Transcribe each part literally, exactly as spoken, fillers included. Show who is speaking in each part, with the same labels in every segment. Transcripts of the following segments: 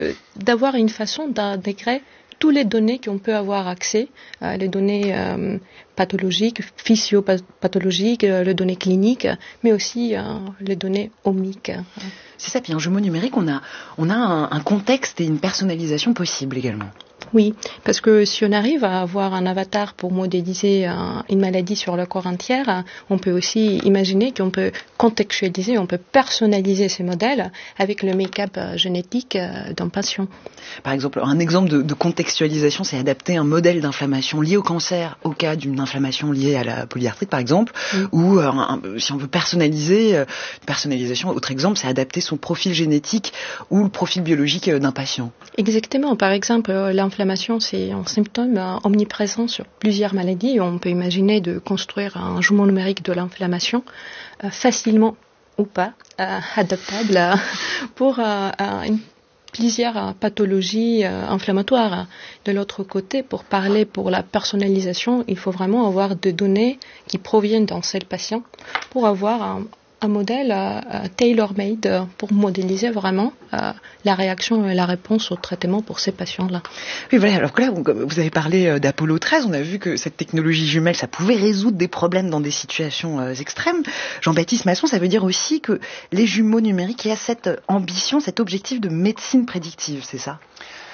Speaker 1: euh, d'avoir une façon d'intégrer toutes les données qu'on peut avoir accès, euh, les données euh, pathologiques, physiopathologiques, euh, les données cliniques, mais aussi euh, les données omiques.
Speaker 2: C'est ça, puis un jumeau numérique, on a, on a un, un contexte et une personnalisation possible également.
Speaker 1: Oui, parce que si on arrive à avoir un avatar pour modéliser un, une maladie sur le corps entier, on peut aussi imaginer qu'on peut contextualiser, on peut personnaliser ces modèles avec le make-up génétique d'un patient.
Speaker 2: Par exemple, un exemple de, de contextualisation, c'est adapter un modèle d'inflammation lié au cancer au cas d'une inflammation liée à la polyarthrite, par exemple, oui. ou euh, un, si on veut personnaliser, euh, personnalisation, autre exemple, c'est adapter son profil génétique ou le profil biologique d'un patient.
Speaker 1: Exactement. Par exemple, l'inflammation, c'est un symptôme omniprésent sur plusieurs maladies. On peut imaginer de construire un jumeau numérique de l'inflammation euh, facilement ou pas, euh, adaptable euh, pour euh, une, plusieurs pathologies euh, inflammatoires. De l'autre côté, pour parler pour la personnalisation, il faut vraiment avoir des données qui proviennent d'un seul patient pour avoir un un modèle euh, tailor-made euh, pour modéliser vraiment euh, la réaction et la réponse au traitement pour ces patients-là.
Speaker 2: Oui, voilà. Alors que là, vous avez parlé d'Apollo treize, on a vu que cette technologie jumelle, ça pouvait résoudre des problèmes dans des situations euh, extrêmes. Jean-Baptiste Masson, ça veut dire aussi que les jumeaux numériques, il y a cette ambition, cet objectif de médecine prédictive, c'est ça ?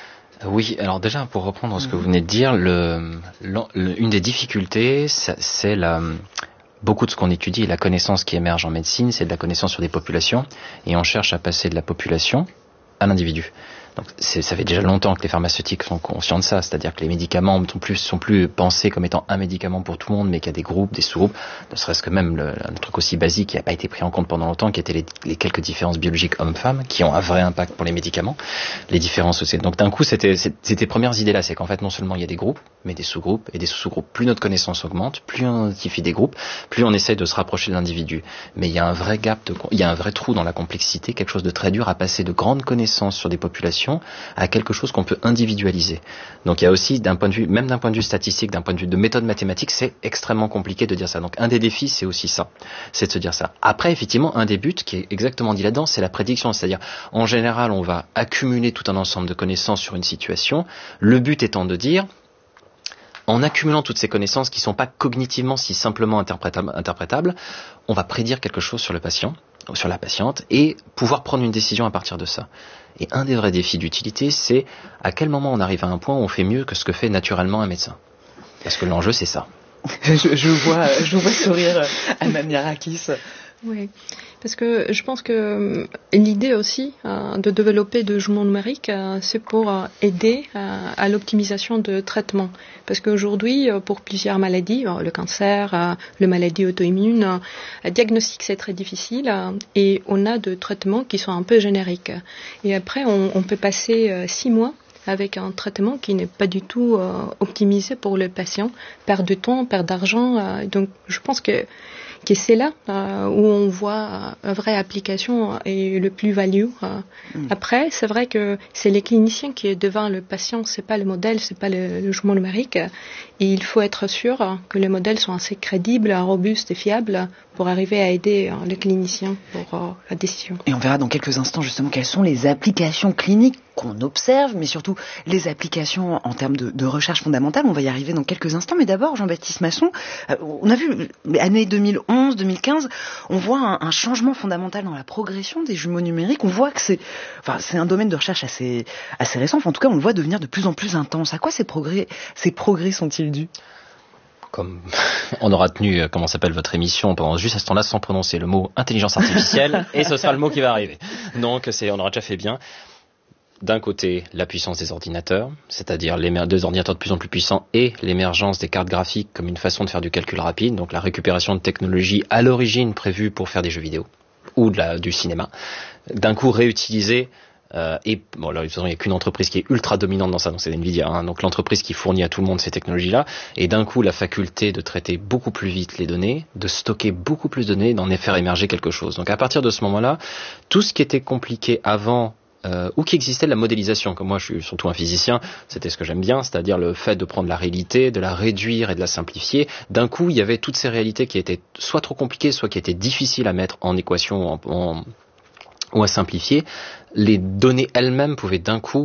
Speaker 3: Oui, alors déjà, pour reprendre ce que vous venez de dire, le, le, le, une des difficultés, c'est la... Beaucoup de ce qu'on étudie, la connaissance qui émerge en médecine, c'est de la connaissance sur des populations, et on cherche à passer de la population à l'individu. Donc c'est, ça fait déjà longtemps que les pharmaceutiques sont conscients de ça, c'est-à-dire que les médicaments sont plus, sont plus pensés comme étant un médicament pour tout le monde, mais qu'il y a des groupes, des sous-groupes, ne serait-ce que même le, un truc aussi basique qui n'a pas été pris en compte pendant longtemps, qui étaient les, les quelques différences biologiques hommes-femmes, qui ont un vrai impact pour les médicaments, les différences aussi. Donc d'un coup, c'était, c'était les premières idées là, c'est qu'en fait non seulement il y a des groupes, mais des sous-groupes, et des sous-groupes. Plus notre connaissance augmente, plus on identifie des groupes, plus on essaye de se rapprocher de l'individu. Mais il y a un vrai gap, de, il y a un vrai trou dans la complexité, quelque chose de très dur à passer de grandes connaissances sur des populations à quelque chose qu'on peut individualiser. Donc il y a aussi, d'un point de vue, même d'un point de vue statistique, d'un point de vue de méthode mathématique, c'est extrêmement compliqué de dire ça. Donc un des défis, c'est aussi ça, c'est de se dire ça. Après, effectivement, un des buts qui est exactement dit là-dedans, c'est la prédiction. C'est-à-dire, en général, on va accumuler tout un ensemble de connaissances sur une situation. Le but étant de dire, en accumulant toutes ces connaissances qui ne sont pas cognitivement si simplement interprétables, interprétables, on va prédire quelque chose sur le patient, ou sur la patiente, et pouvoir prendre une décision à partir de ça. Et un des vrais défis d'utilité, c'est à quel moment on arrive à un point où on fait mieux que ce que fait naturellement un médecin. Parce que l'enjeu, c'est ça.
Speaker 2: je, je vois, je vois sourire Anna Miarakis.
Speaker 1: Oui, parce que je pense que l'idée aussi euh, de développer de jumeaux numériques, euh, c'est pour euh, aider euh, à l'optimisation de traitement. Parce qu'aujourd'hui, euh, pour plusieurs maladies, euh, le cancer, euh, les maladies auto-immunes, euh, le diagnostic c'est très difficile euh, et on a de traitements qui sont un peu génériques. Et après, on, on peut passer euh, six mois avec un traitement qui n'est pas du tout euh, optimisé pour le patient, perte de temps, perte d'argent. Euh, donc, je pense que que c'est là euh, où on voit une vraie application et le plus-value. Euh. Mmh. Après, c'est vrai que c'est les cliniciens qui est devant le patient, c'est pas le modèle, c'est pas le, le jumeau numérique. Et il faut être sûr que les modèles sont assez crédibles, robustes et fiables pour arriver à aider euh, le clinicien pour euh, la décision.
Speaker 2: Et on verra dans quelques instants justement quelles sont les applications cliniques qu'on observe, mais surtout les applications en termes de, de recherche fondamentale. On va y arriver dans quelques instants. Mais d'abord, Jean-Baptiste Masson, euh, on a vu, année deux mille onze, deux mille quinze, on voit un, un changement fondamental dans la progression des jumeaux numériques. On voit que c'est, enfin, c'est un domaine de recherche assez, assez récent. Enfin, en tout cas, on le voit devenir de plus en plus intense. À quoi ces progrès, ces progrès sont-ils dus ?
Speaker 3: Comme on aura tenu, comment s'appelle votre émission, pendant juste à ce temps-là, sans prononcer le mot intelligence artificielle, et ce sera le mot qui va arriver. Donc, c'est, on aura déjà fait bien. D'un côté, la puissance des ordinateurs, c'est-à-dire les deux ordinateurs de plus en plus puissants et l'émergence des cartes graphiques comme une façon de faire du calcul rapide, donc la récupération de technologies à l'origine prévues pour faire des jeux vidéo ou de la, du cinéma, d'un coup réutilisées. Euh, et bon, là, de toute façon, il n'y a qu'une entreprise qui est ultra dominante dans ça, donc c'est Nvidia, hein, donc l'entreprise qui fournit à tout le monde ces technologies-là, et d'un coup la faculté de traiter beaucoup plus vite les données, de stocker beaucoup plus de données, d'en faire émerger quelque chose. Donc à partir de ce moment-là, tout ce qui était compliqué avant, Euh, ou qui existait de la modélisation, comme moi je suis surtout un physicien, c'était ce que j'aime bien, c'est-à-dire le fait de prendre la réalité, de la réduire et de la simplifier. D'un coup, il y avait toutes ces réalités qui étaient soit trop compliquées, soit qui étaient difficiles à mettre en équation en, en, ou à simplifier. Les données elles-mêmes pouvaient d'un coup